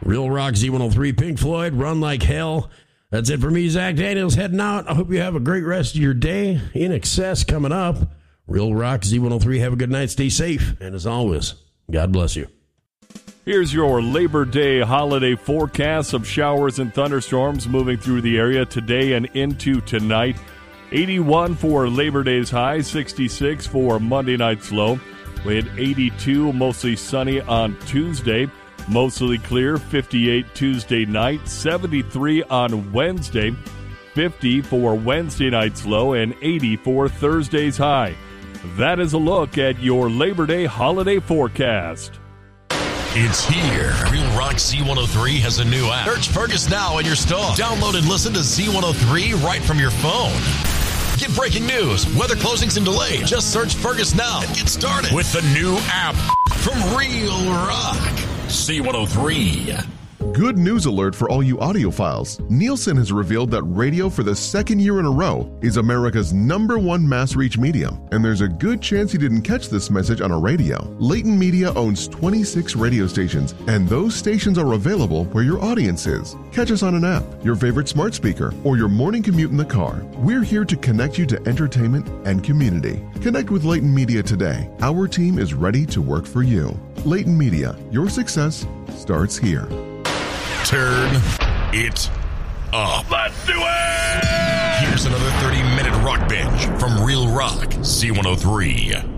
Real Rock Z103, Pink Floyd, Run Like Hell. That's it for me, Zach Daniels, heading out. I hope you have a great rest of your day. In Excess coming up. Real Rock Z103, have a good night, stay safe, and as always, God bless you. Here's your Labor Day holiday forecast of showers and thunderstorms moving through the area today and into tonight. 81 for Labor Day's high, 66 for Monday night's low. We had 82, mostly sunny on Tuesday. Mostly clear, 58 Tuesday night, 73 on Wednesday, 50 for Wednesday night's low, and 80 for Thursday's high. That is a look at your Labor Day holiday forecast. It's here. Real Rock Z103 has a new app. Search Fergus now in your store. Download and listen to Z103 right from your phone. Get breaking news, weather closings and delays. Just search Fergus now and get started with the new app from Real Rock Z103. Good news alert for all you audiophiles. Nielsen has revealed that radio for the second year in a row is America's #1 mass reach medium. And there's a good chance you didn't catch this message on a radio. Leighton Media owns 26 radio stations, and those stations are available where your audience is. Catch us on an app, your favorite smart speaker, or your morning commute in the car. We're here to connect you to entertainment and community. Connect with Leighton Media today. Our team is ready to work for you. Leighton Media, your success starts here. Turn it up. Let's do it! Here's another 30-minute rock binge from Real Rock Z103.